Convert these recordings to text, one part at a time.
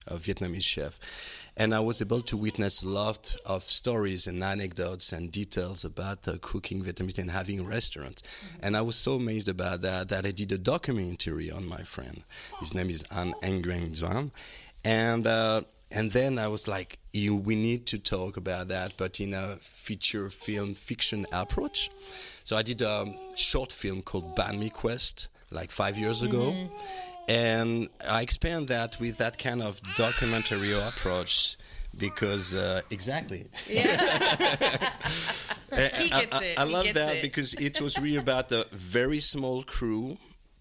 a Vietnamese chef. And I was able to witness a lot of stories and anecdotes and details about cooking Vietnamese and having a restaurant. And I was so amazed about that I did a documentary on my friend. His name is An Nguyen Duan. And then I was like, we need to talk about that, but in a feature film fiction approach. So I did a short film called Banh Mi Quest, like 5 years ago. And I expand that with that kind of documentary approach because, exactly. Yeah. He gets it. I love that because it was really about a very small crew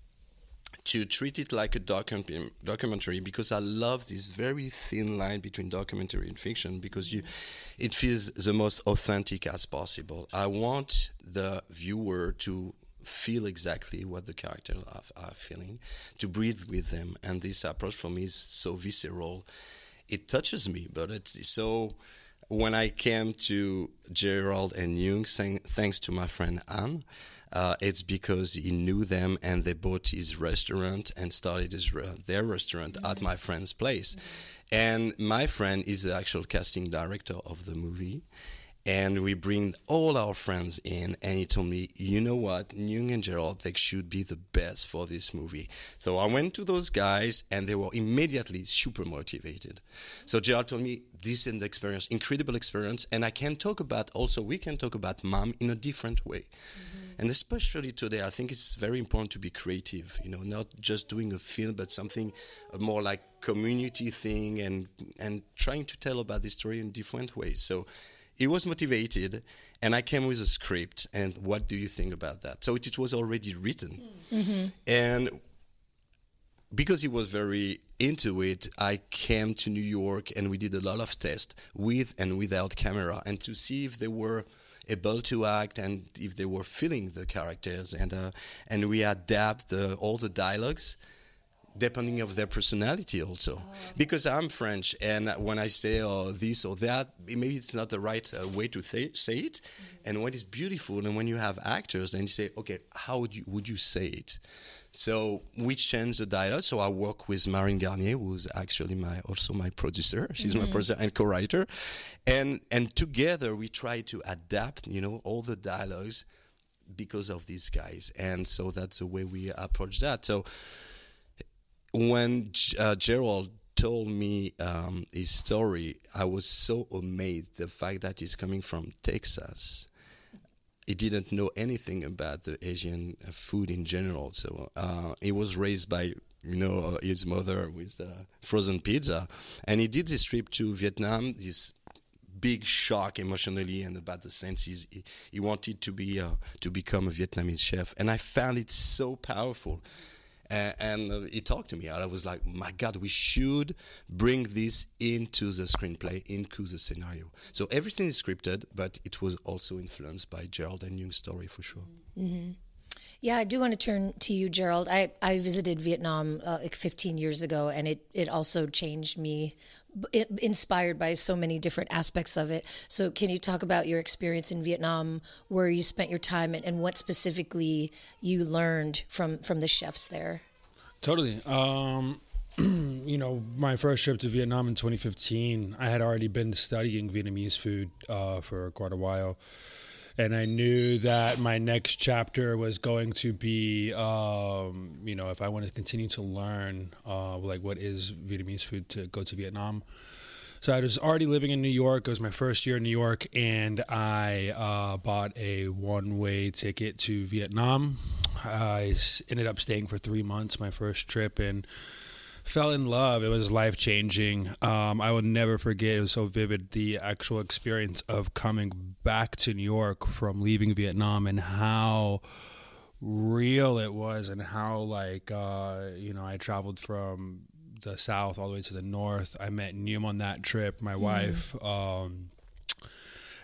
to treat it like a documentary, because I love this very thin line between documentary and fiction, because it feels the most authentic as possible. I want the viewer to feel exactly what the characters are feeling, to breathe with them, and this approach for me is so visceral. It touches me, but it's so... When I came to Gerald and Nguyen, thanks to my friend Anne, it's because he knew them and they bought his restaurant and started their restaurant at my friend's place. And my friend is the actual casting director of the movie. And we bring all our friends in, and he told me, you know what, Nguyen and Gerald, they should be the best for this movie. So I went to those guys, and they were immediately super motivated. So Gerald told me, this is an experience, incredible experience, and we can talk about Mom in a different way. And especially today, I think it's very important to be creative, not just doing a film, but something more like community thing, and trying to tell about this story in different ways. So he was motivated, and I came with a script, and what do you think about that? So it was already written. And because he was very into it, I came to New York, and we did a lot of tests with and without camera, and to see if they were able to act and if they were feeling the characters. And we adapt all the dialogues depending of their personality also. Because I'm French, and when I say this or that, maybe it's not the right way to say it. And what is beautiful, and when you have actors, and you say, okay, how would you say it? So we changed the dialogue. So I work with Marine Garnier, who's actually also my producer. She's my producer and co-writer. And together we try to adapt, all the dialogues because of these guys. And so that's the way we approach that. So when Gerald told me his story, I was so amazed. The fact that he's coming from Texas, he didn't know anything about the Asian food in general. So he was raised by his mother with frozen pizza, and he did this trip to Vietnam. This big shock emotionally and about the senses. He wanted to become a Vietnamese chef, and I found it so powerful. And he talked to me, and I was like, my God, we should bring this into the screenplay, into the scenario. So everything is scripted, but it was also influenced by Gerald and Nguyen's story for sure. Yeah, I do want to turn to you, Gerald. I visited Vietnam like 15 years ago, and it also changed me, inspired by so many different aspects of it. So can you talk about your experience in Vietnam, where you spent your time, and what specifically you learned from the chefs there? Totally. My first trip to Vietnam in 2015, I had already been studying Vietnamese food for quite a while. And I knew that my next chapter was going to be, if I wanted to continue to learn, what is Vietnamese food, to go to Vietnam. So I was already living in New York. It was my first year in New York, and I bought a one-way ticket to Vietnam. I ended up staying for 3 months, my first trip, and fell in love. It was life-changing. I will never forget, it was so vivid, the actual experience of coming back to New York from leaving Vietnam, and how real it was, and how I traveled from the south all the way to the north. I met Nguyen on that trip, my wife,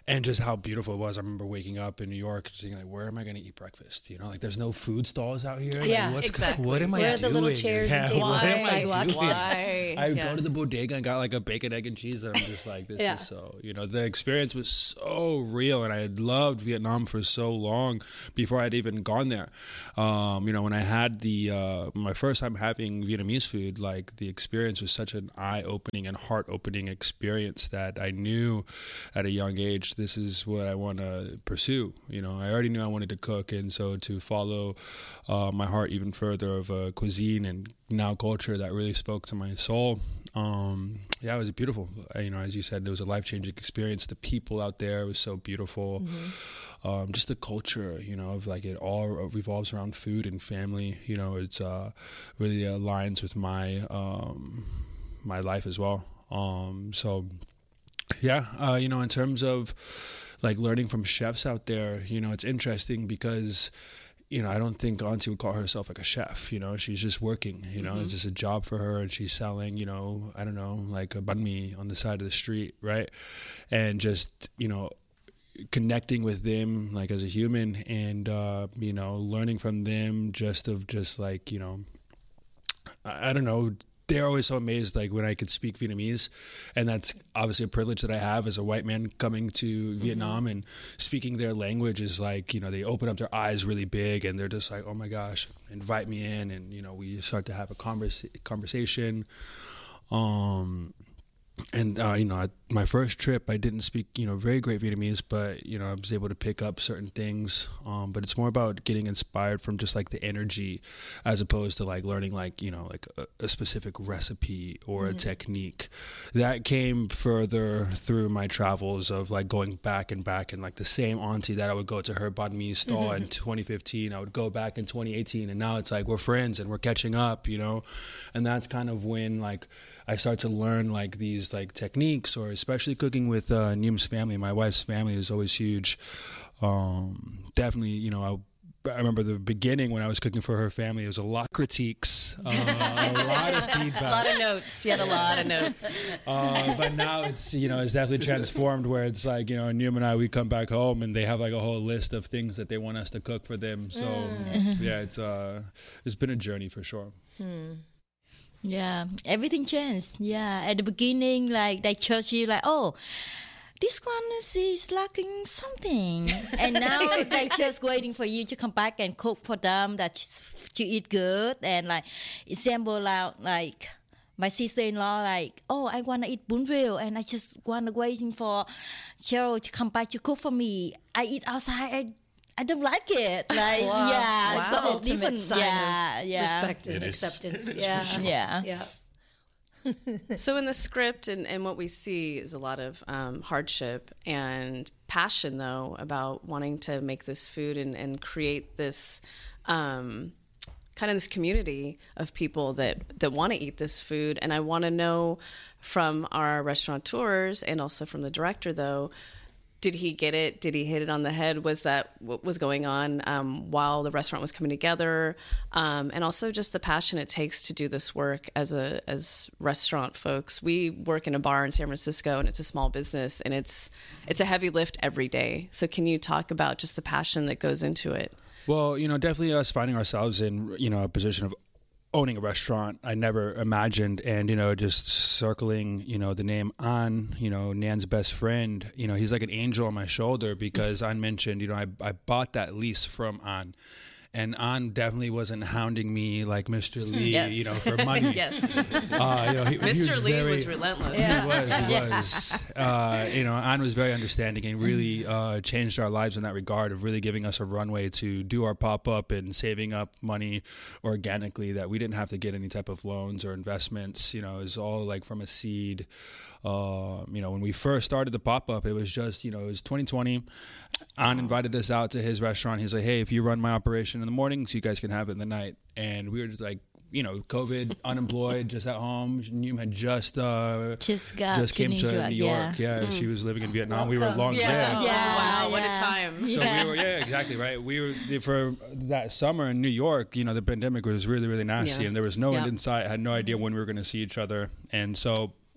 and just how beautiful it was. I remember waking up in New York thinking like, where am I going to eat breakfast? You know, like there's no food stalls out here. Yeah, like, exactly. What am I doing? Where are the little chairs and tables what on am the I sidewalk? doing? Why? I would go to the bodega and got like a bacon, egg, and cheese, and I'm just like, this is so, you know, the experience was so real, and I had loved Vietnam for so long before I'd even gone there. You know, when I had my first time having Vietnamese food, like the experience was such an eye-opening and heart-opening experience that I knew at a young age, this is what I want to pursue. You know, I already knew I wanted to cook, and so to follow my heart even further of a cuisine and now culture that really spoke to my soul. Yeah, it was beautiful. You know, as you said, it was a life-changing experience. The people out there was so beautiful. Just the culture, you know, of like it all revolves around food and family. You know, it's really aligns with my my life as well. So yeah, you know, in terms of like learning from chefs out there, you know, it's interesting because, you know, I don't think Auntie would call herself like a chef, you know, she's just working, you know, it's just a job for her, and she's selling, you know, I don't know, like a banh mi on the side of the street, right? And just, you know, connecting with them like as a human, and, you know, learning from them just like, you know, I don't know, they're always so amazed like when I could speak Vietnamese, and that's obviously a privilege that I have as a white man coming to Vietnam, and speaking their language is like, you know, they open up their eyes really big, and they're just like, oh my gosh, invite me in, and, you know, we start to have a conversation. And, you know, at my first trip, I didn't speak, you know, very great Vietnamese, but, you know, I was able to pick up certain things. But it's more about getting inspired from just like the energy, as opposed to like learning like, you know, like a specific recipe or a technique. That came further through my travels of like going back and like the same auntie that I would go to her banh mi stall in 2015, I would go back in 2018, and now it's like we're friends and we're catching up, you know. And that's kind of when like I start to learn like these like techniques, or especially cooking with Neum's family. My wife's family is always huge. Definitely, you know, I remember the beginning when I was cooking for her family, it was a lot of critiques, a lot of feedback. A lot of notes. You had a lot of notes. But now it's, you know, it's definitely transformed where it's like, you know, Neum and I, we come back home and they have like a whole list of things that they want us to cook for them. So yeah, it's been a journey for sure. Yeah, everything changed. Yeah, at the beginning, like they judge you, like, oh, this one is lacking something, and now they just waiting for you to come back and cook for them that to eat good. And like example, like my sister-in-law, like, oh, I want to eat bún riêu, and I just want to waiting for Cheryl to come back to cook for me. I eat outside. I don't like it. Like, yeah, it's the ultimate sign of respect and acceptance. Yeah. So in the script and what we see is a lot of hardship and passion, though, about wanting to make this food and create this kind of this community of people that want to eat this food. And I want to know from our restaurateurs and also from the director, though, did he get it? Did he hit it on the head? Was that what was going on while the restaurant was coming together? And also just the passion it takes to do this work as restaurant folks. We work in a bar in San Francisco, and it's a small business, and it's a heavy lift every day. So can you talk about just the passion that goes into it? Well, you know, definitely us finding ourselves in, you know, a position of owning a restaurant I never imagined, and, you know, just circling, you know, the name An, you know, Nan's best friend, you know, he's like an angel on my shoulder, because An mentioned, you know, I bought that lease from An. And An definitely wasn't hounding me like Mr. Lee, you know, for money. Yes. You know, Mr. Lee was relentless. He was. You know, An was very understanding and really changed our lives in that regard, of really giving us a runway to do our pop-up and saving up money organically, that we didn't have to get any type of loans or investments. You know, it was all like from a seed. You know, when we first started the pop-up, it was just, you know, it was 2020. An invited us out to his restaurant. He's like, hey, if you run my operation in the mornings, you guys can have it in the night. And we were just like, you know, COVID, unemployed, just at home. Neum had just came to New York. Yeah, she was living in Vietnam. We were long there. Wow, what a time. So we were, exactly, right. We were, for that summer in New York, you know, the pandemic was really, really nasty, and there was no end in sight. I had no idea when we were going to see each other. And so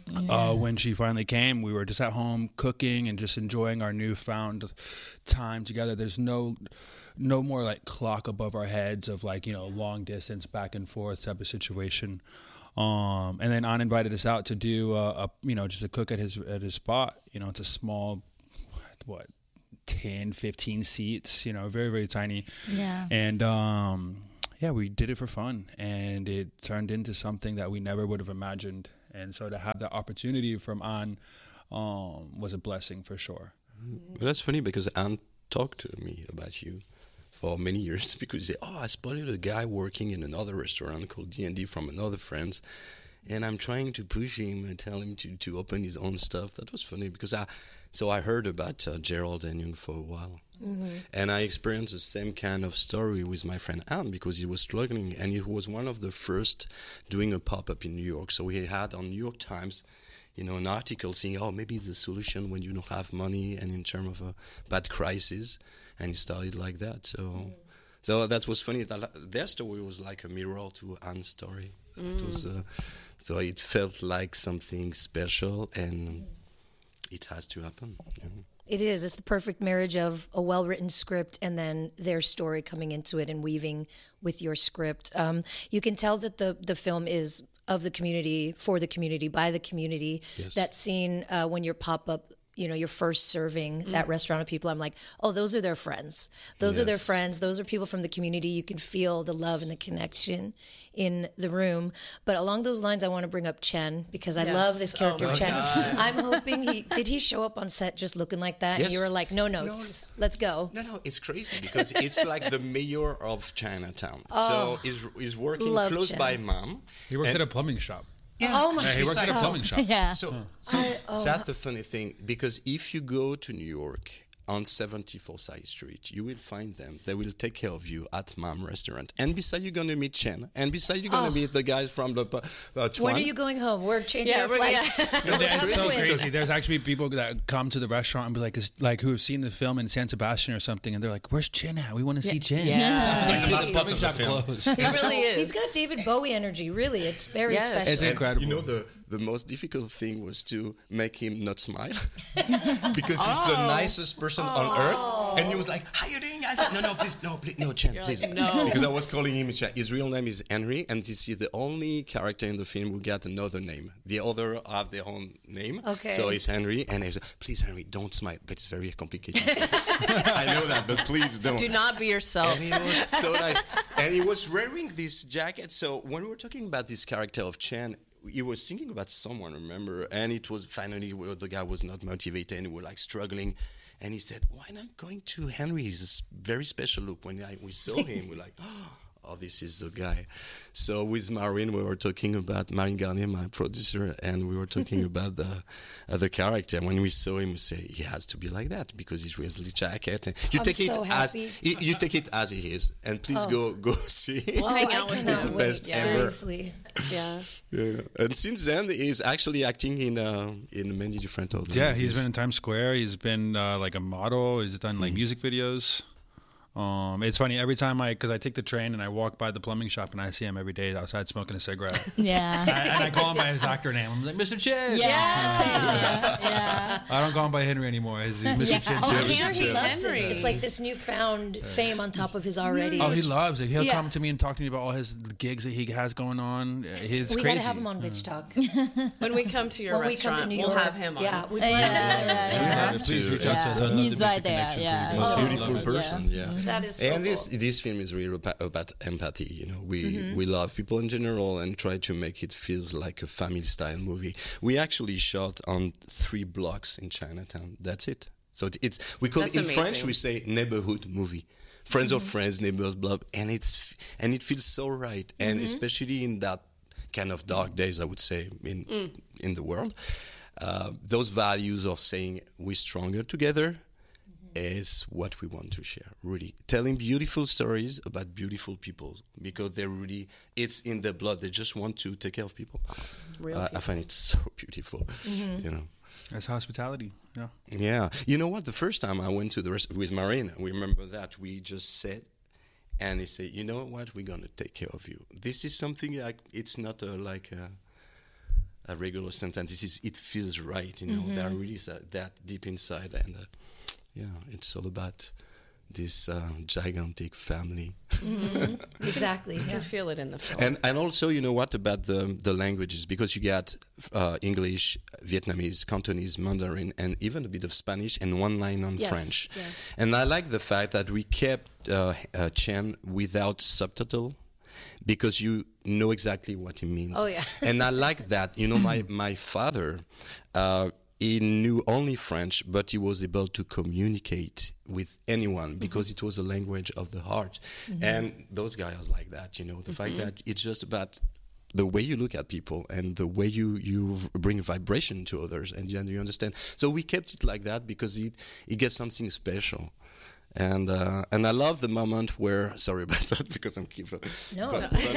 when she finally came, we were just at home cooking and just enjoying our newfound time together. There's no more like clock above our heads of like, long distance back and forth type of situation. And then An invited us out to do just a cook at his spot. It's a small, 10, 15 seats, very, very tiny. Yeah. And we did it for fun, and it turned into something that we never would have imagined. And so to have that opportunity from An was a blessing for sure. But that's funny because Anne talked to me about you for many years because he said, I spotted a guy working in another restaurant called D&D from another friends, and I'm trying to push him and tell him to open his own stuff. That was funny because I heard about Gerald and Young for a while. Mm-hmm. And I experienced the same kind of story with my friend Anne because he was struggling, and he was one of the first doing a pop-up in New York. So he had on New York Times, an article saying, maybe it's a solution when you don't have money and in terms of a bad crisis. And he started like that. So that was funny. Their story was like a mirror to Anne's story. It was, so it felt like something special, and it has to happen. It is. It's the perfect marriage of a well-written script and then their story coming into it and weaving with your script. You can tell that the film is of the community, for the community, by the community. Yes. That scene when your pop-up, you're first serving that restaurant of people, I'm like, those are their friends. Those are their friends. Those are people from the community. You can feel the love and the connection in the room. But along those lines, I want to bring up Chen because I love this character, Chen. God. I'm hoping did he show up on set just looking like that? Yes. And you were like, no notes, let's go. No, it's crazy because it's like the mayor of Chinatown. So he's working close Chen. by Mom. He works at a plumbing shop. Yeah, Oh my he works at a God. plumbing shop. Yeah. So that's the funny thing, because if you go to New York on 74th Side Street, you will find them. They will take care of you at Mom Restaurant. And beside, you're going to meet Chen. And beside, you're going to meet the guys from the Tuan. When are you going home? We're changing our flights. It's so crazy. There's actually people that come to the restaurant and be like who have seen the film in San Sebastian or something, and they're like, "Where's Chin at? We want to see Chin." Yeah. It's like the last Part plumbing of the shop film. closed. He really is. He's got David Bowie energy, really. It's very special. It's incredible. The most difficult thing was to make him not smile because he's the nicest person on earth. And he was like, "How you doing?" I said, "No, Chen, please." like, no. Because I was calling him Chen. His real name is Henry, and this is the only character in the film who got another name. The other have their own name. Okay. So it's Henry, and I said, "Please, Henry, don't smile. But it's very complicated." I know that, but please don't. Do not be yourself. And he was so nice. And he was wearing this jacket. So when we were talking about this character of Chen, he was thinking about someone, remember? And it was finally where the guy was not motivated and we were like struggling. And he said, "Why not going to Henry? He's a very special look." When we saw him, we're like, oh, this is the guy. So with Marine, we were talking about Marine Garnier, my producer, and we were talking about the character. When we saw him, we say he has to be like that because he wears the jacket. And you take so it happy. as you take it as he is, and please go see him. Well, Hang I out with cannot He's the wait, best ever. seriously. Yeah. Yeah. And since then, he's actually acting in many different other Yeah, movies. he's been in Times Square. He's been like a model. He's done like music videos. It's funny every time because I take the train and I walk by the plumbing shop and I see him every day outside smoking a cigarette. Yeah. And I call him by his actor name. I'm like, Mr. Chin. Yeah. I don't call him by Henry anymore. He's Mr. Chin. Oh, I'm Yeah, sure he yeah. loves it. Henry. It's like this newfound fame on top of his already. Oh, he loves it. He'll Yeah. come to me and talk to me about all his gigs that he has going on. It's we crazy. gotta have him on Bitch Talk. When we come to your When we come restaurant, to New we'll York. have him on. Yeah, we'd Yeah. Please reach out to us. I'd love to He's make right the there, connection yeah. for you. Most Oh, beautiful love it, person, yeah. That is so And cool. this film is really about empathy. You know, we love people in general and try to make it feels like a family style movie. We actually shot on 3 blocks in Chinatown. That's it. So it's we call That's it in French. amazing. We say neighborhood movie. Friends of friends, neighbors, blah, and it feels so right. And especially in that kind of dark days, I would say in the world, those values of saying we're stronger together is what we want to share, really. Telling beautiful stories about beautiful people because it's in their blood. They just want to take care of people. I find it so beautiful, you know. That's hospitality. Yeah. Yeah. You know what? The first time I went to the restaurant with Marina, we remember that we just said, and he said, "You know what? We're going to take care of you." This is something like, it's not a regular sentence. It feels right, you know. They're really that deep inside, and it's all about this gigantic family. Exactly. You Yeah. can feel it in the film. And also, you know what about the languages, because you got English, Vietnamese, Cantonese, Mandarin, and even a bit of Spanish, and one line on Yes, French. yeah. And I like the fact that we kept Chen without subtitle, because you know exactly what he means. Oh, yeah. And I like that. You know, my father, he knew only French, but he was able to communicate with anyone because it was a language of the heart. And those guys like that, you know, the fact that it's just about the way you look at people and the way you bring vibration to others, and then you understand. So we kept it like that because it gets something special. And I love the moment where, sorry about that because I'm keep. No.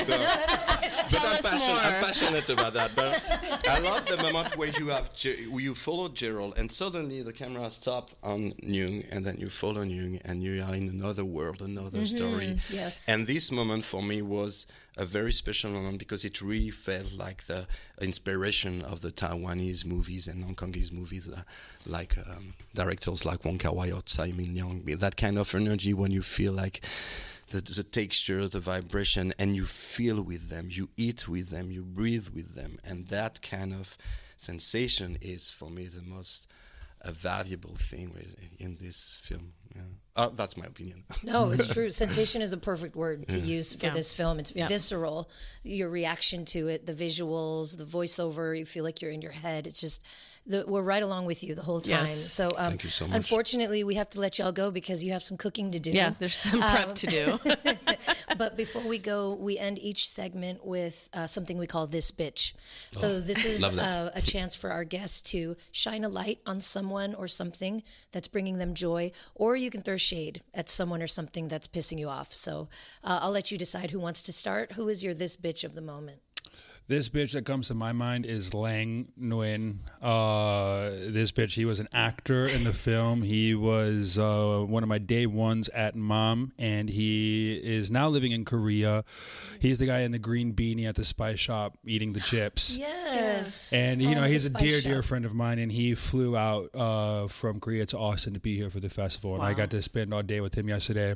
I'm passionate about that. But I love the moment where you follow Gerald, and suddenly the camera stopped on Nhueng, and then you follow Nhueng, and you are in another world, another story. Yes. And this moment for me was a very special moment because it really felt like the inspiration of the Taiwanese movies and Hong Kongese movies, like directors like Wong Kar-wai or Tsai Ming-liang. That kind of energy when you feel like the texture, the vibration, and you feel with them, you eat with them, you breathe with them. And that kind of sensation is, for me, the most valuable thing in this film. Yeah. That's my opinion. No, it's true. Sensation is a perfect word to use for Yeah. this film. It's Yeah. visceral. Your reaction to it, the visuals, the voiceover, you feel like you're in your head. It's just, we're right along with you the whole time. Yes. So, Thank you so much. Unfortunately, we have to let y'all go because you have some cooking to do. Yeah, there's some prep to do. But before we go, we end each segment with something we call This Bitch. So this is love that. a chance for our guests to shine a light on someone or something that's bringing them joy, or you can throw shade at someone or something that's pissing you off. So I'll let you decide who wants to start. Who is your This Bitch of the moment? This bitch that comes to my mind is Lang Nguyen. This bitch, he was an actor in the film. He was one of my day ones at Mom, and he is now living in Korea. He's the guy in the green beanie at the spice shop eating the chips. Yes. And, you know, the he's a Spice dear, Shop. dear friend of mine, and he flew out from Korea to Austin to be here for the festival. And I got to spend all day with him yesterday.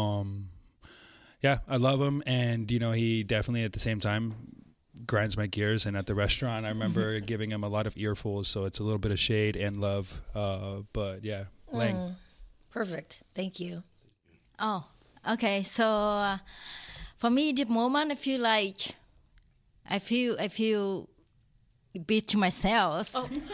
Yeah, I love him. And, you know, he definitely at the same time grinds my gears. And at the restaurant, I remember giving him a lot of earfuls. So it's a little bit of shade and love. But yeah, Lang. Perfect. Thank you. Oh, okay. So for me, the moment I feel like I feel beat to myself.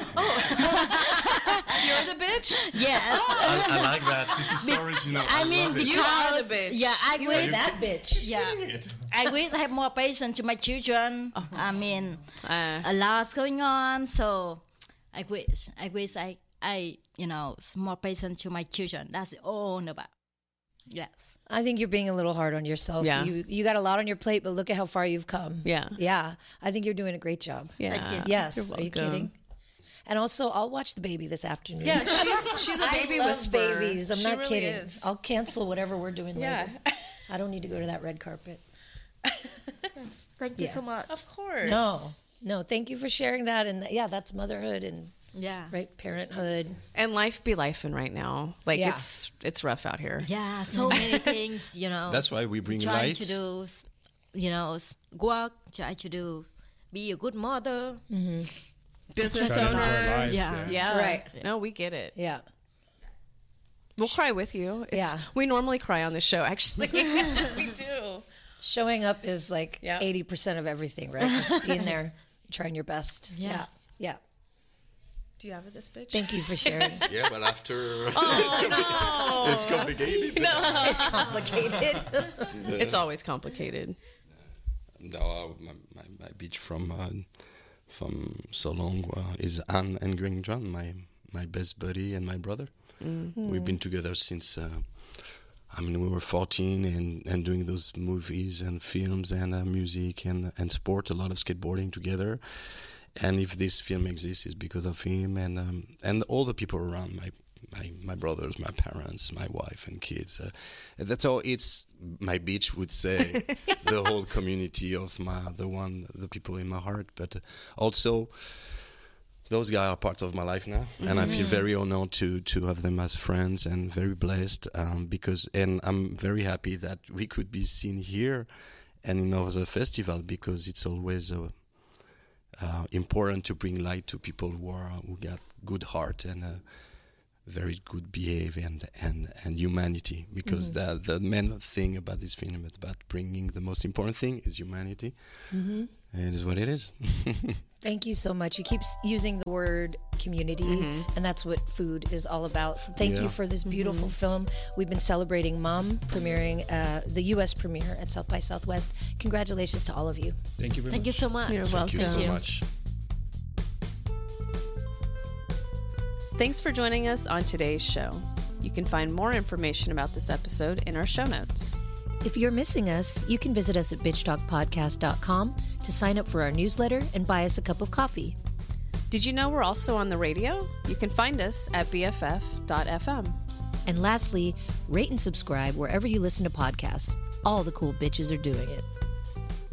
You're the bitch? Yes. I like that. This is so original. I mean, love it. because You are the bitch. yeah, I You are wish that bitch. yeah, I wish I have more patience to my children. I mean, a lot's going on, so I wish I you know more patience to my children. That's all about. Yes. I think you're being a little hard on yourself. Yeah. You got a lot on your plate, but look at how far you've come. Yeah. Yeah. I think you're doing a great job. Yeah. Yes. You're Are you welcome. kidding? And also, I'll watch The Baby this afternoon. Yeah, she's a baby I love whisperer. babies. I'm She not really kidding. is. I'll cancel whatever we're doing Yeah. later. I don't need to go to that red carpet. Thank you so much. Of course. No. Thank you for sharing that. And yeah, that's motherhood and Yeah. right parenthood. And life be lifing right now. Like Yeah. it's rough out here. Yeah, so many things, you know. That's why we bring trying light. to do, you know, work, try to do, be a good mother. Business Trying to enjoy owner. life, Yeah. Yeah. Right. No, we get it. Yeah. We'll cry with you. Yeah. We normally cry on this show, actually. We do. Showing up is like Yeah. 80% of everything, right? Just being there, trying your best. Yeah. Yeah. Do you have it, this bitch? Thank you for sharing. Yeah, but after it's complicated. It's complicated. It's always complicated. No, my bitch from so long is Anne and Green John, my best buddy and my brother. We've been together since we were 14 and doing those movies and films and music and sport, a lot of skateboarding together. And if this film exists, it's because of him and all the people around, my brothers, my parents, my wife and kids. That's all. It's my beach, would say, the whole community of the people in my heart. But also, those guys are part of my life now, and I feel very honored to have them as friends, and very blessed and I'm very happy that we could be seen here and in other festival, because it's always important to bring light to people who got good heart and very good behavior and humanity, because the main thing about this film is about bringing the most important thing is humanity. It is what it is. Thank you so much. You keep using the word community, and that's what food is all about. So thank you for this beautiful film. We've been celebrating Mom, premiering the U.S. premiere at South by Southwest. Congratulations to all of you. Thank you very much. Thank you so much. You're welcome. Thank you so much. Thanks for joining us on today's show. You can find more information about this episode in our show notes. If you're missing us, you can visit us at bitchtalkpodcast.com to sign up for our newsletter and buy us a cup of coffee. Did you know we're also on the radio? You can find us at BFF.fm. And lastly, rate and subscribe wherever you listen to podcasts. All the cool bitches are doing it.